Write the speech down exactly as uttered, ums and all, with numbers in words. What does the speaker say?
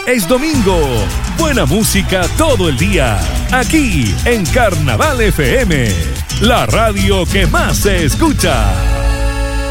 es domingo. Buena música todo el día. Aquí en Carnaval F M, la radio que más se escucha.